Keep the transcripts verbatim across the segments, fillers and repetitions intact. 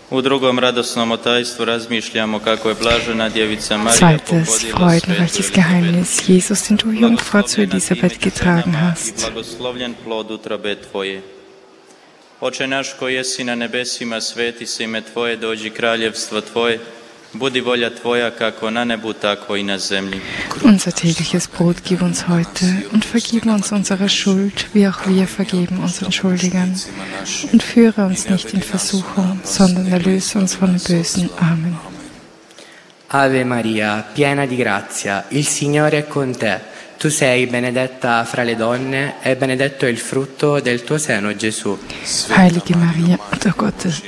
U drugom radosnom otajstvu razmišljamo kako je blažena djevica Marija Zweites freudenreiches Geheimnis, Jesus, den du Jungfrau zu Elisabeth getragen hast. Blagoslovljen plod utrobe tvoje. Oče naš koji jesi na nebesima, sveti se ime tvoje, dođi kraljevstvo tvoje, budi volja tvoja kako na nebu, tako i na zemlji. Unser tägliches Brot gib uns heute und vergib uns unsere Schuld, wie auch wir vergeben unseren Schuldigern. Und führe uns nicht in Versuchung, sondern erlöse uns von dem Bösen. Amen. Ave Maria, piena di grazia, il Signore è con te. Tu sei benedetta fra le donne e benedetto è il frutto del tuo seno, Gesù. Heilige Maria, Mutter Gottes,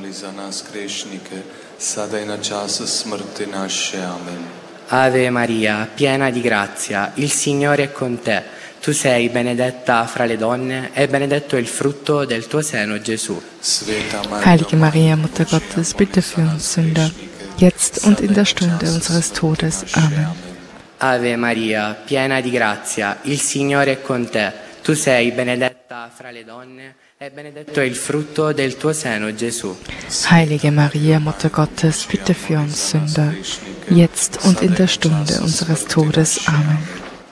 Ave Maria, piena di grazia, il Signore è con te. Tu sei benedetta fra le donne e benedetto è il frutto del tuo seno, Gesù. Heilige Maria, Mutter Gottes, bitte für uns Sünder, jetzt und in der Stunde unseres Todes. Amen. Ave Maria, piena di grazia, il Signore è con te. Tu sei benedetta fra le donne e benedetto è il frutto del tuo seno, Gesù. Heilige Maria, Mutter Gottes, bitte für uns Sünder, jetzt und in der Stunde unseres Todes. Amen.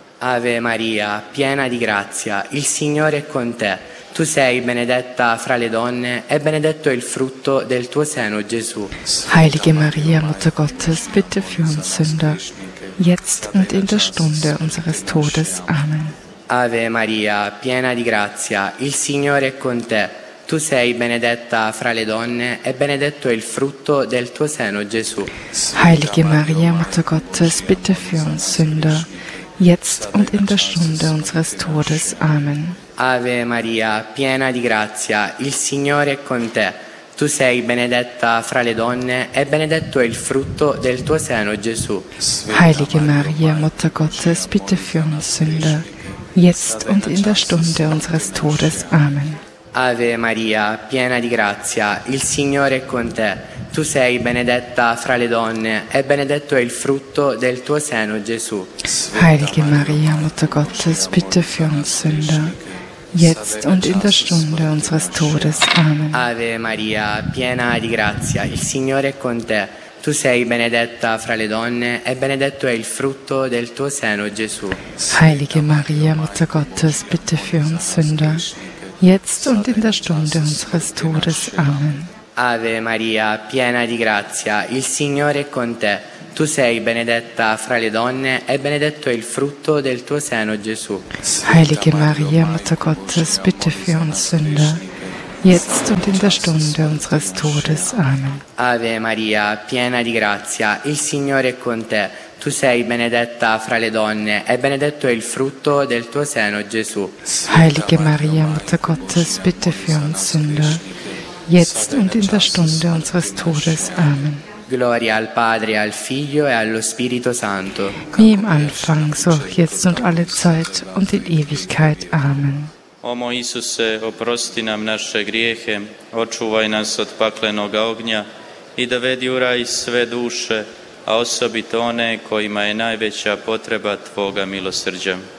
Ave Maria, piena di grazia, il Signore è con te. Tu sei benedetta fra le donne e benedetto è il frutto del tuo seno, Gesù. Heilige Maria, Mutter Gottes, bitte für uns Sünder, jetzt und in der Stunde unseres Todes. Amen. Ave Maria, piena di grazia, il Signore è con te. Tu sei benedetta fra le donne e benedetto è il frutto del tuo seno, Gesù. Heilige Maria, Mutter Gottes, bitte für uns Sünder, jetzt und in der Stunde unseres Todes. Amen. Ave Maria, piena di grazia, il Signore è con te. Tu sei benedetta fra le donne e benedetto è il frutto del tuo seno, Gesù. Heilige Maria, Mutter Gottes, bitte für uns Sünder, jetzt und in der Stunde unseres Todes. Amen. Ave Maria, piena di grazia, il Signore è con te. Tu sei benedetta fra le donne e benedetto è il frutto del tuo seno, Gesù. Heilige Maria, Mutter Gottes, bitte für uns Sünder, jetzt und in der Stunde unseres Todes. Amen. Ave Maria, piena di grazia, il Signore è con te. Tu sei benedetta fra le donne e benedetto è il frutto del tuo seno, Gesù. Heilige Maria, Mutter Gottes, bitte für uns Sünder, jetzt und in der Stunde unseres Todes. Amen. Ave Maria, piena di grazia, il Signore è con te. Tu sei benedetta fra le donne e benedetto è il frutto del tuo seno, Gesù. Heilige Maria, Mutter Gottes, bitte für uns Sünder, jetzt und in der Stunde unseres Todes. Amen. Ave Maria, piena di grazia, il Signore è con te. Tu sei benedetta fra le donne e benedetto è il frutto del tuo seno, Gesù. Heilige Maria, Mutter Gottes, bitte für uns Sünder, jetzt und in der Stunde unseres Todes. Amen. Gloria al Padre, al Figlio e allo Spirito Santo. Wie im Anfang, so auch jetzt und alle Zeit und in Ewigkeit. Amen. O moj Isuse, oprosti nam naše grijehe, očuvaj nas od paklenoga ognja i dovedi u raj sve duše, a osobito one kojima je najveća potreba Tvoga milosrđa.